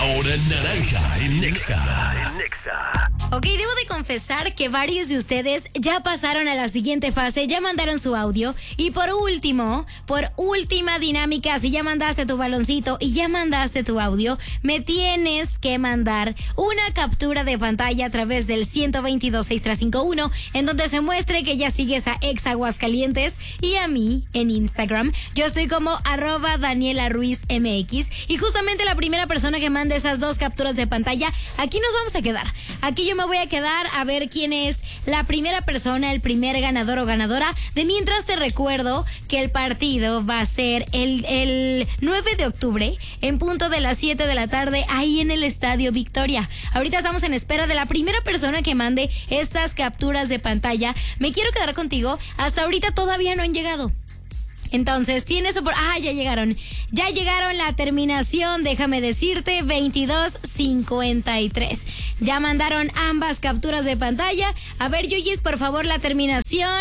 hora naranja en Nexa. Ok, debo de confesar que varios de ustedes ya pasaron a la siguiente fase, ya mandaron su audio. Y por última dinámica, si ya mandaste tu baloncito y ya mandaste tu audio, me tienes que mandar una captura de pantalla a través del 122-6351, en donde se muestre que ya sigues a Ex Aguascalientes y a mí en Instagram. Yo estoy como @DanielaRuizMX. Y justamente la primera persona que mande esas dos capturas de pantalla, aquí nos vamos a quedar. Aquí yo me voy a quedar a ver quién es la primera persona, el primer ganador o ganadora. De mientras te recuerdo que el partido va a ser el 9 de octubre en punto de las 7 de la tarde ahí en el Estadio Victoria. Ahorita estamos en espera de la primera persona que mande estas capturas de pantalla. Me quiero quedar contigo. Hasta ahorita todavía no han llegado. Entonces, tienes ya llegaron. Ya llegaron, la terminación, déjame decirte, 2253. Ya mandaron ambas capturas de pantalla. A ver, Yuyis, por favor, la terminación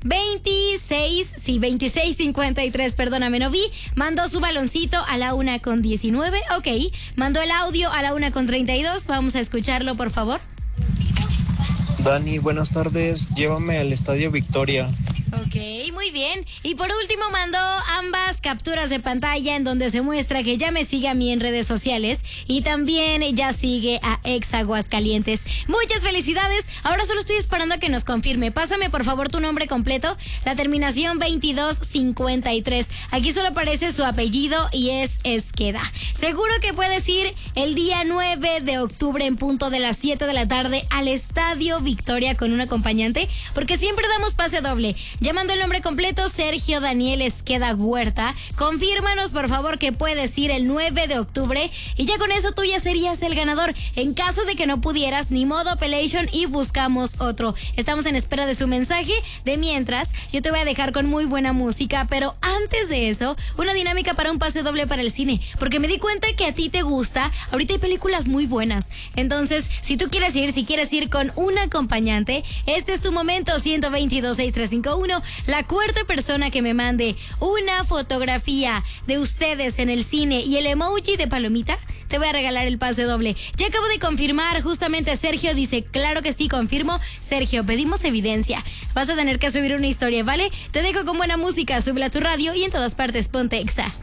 2653, perdóname, no vi. Mandó su baloncito a la 1:19. Ok, mandó el audio a la 1:32. Vamos a escucharlo, por favor. Dani, buenas tardes. Llévame al Estadio Victoria. Ok, muy bien. Y por último mandó ambas capturas de pantalla en donde se muestra que ya me sigue a mí en redes sociales y también ya sigue a Ex Aguascalientes. Muchas felicidades. Ahora solo estoy esperando a que nos confirme. Pásame por favor tu nombre completo. La terminación 2253. Aquí solo aparece su apellido y es Esqueda. Seguro que puedes ir el día 9 de octubre en punto de las 7 de la tarde al Estadio Victoria con un acompañante, porque siempre damos pase doble. Llamando el nombre completo, Sergio Daniel Esqueda Huerta. Confírmanos por favor que puedes ir el 9 de octubre y ya con eso tú ya serías el ganador. En caso de que no pudieras, ni modo, Appellation, y buscamos otro. Estamos en espera de su mensaje. De mientras, yo te voy a dejar con muy buena música, pero antes de eso, una dinámica para un pase doble para el cine, porque me di cuenta que a ti te gusta. Ahorita hay películas muy buenas. Entonces, si tú quieres ir con un acompañante, este es tu momento. 122-6351. La cuarta persona que me mande una fotografía de ustedes en el cine y el emoji de palomita, te voy a regalar el pase doble. Ya acabo de confirmar, justamente Sergio dice, claro que sí, confirmo. Sergio, pedimos evidencia. Vas a tener que subir una historia, ¿vale? Te dejo con buena música, súbela a tu radio y en todas partes ponte Exa.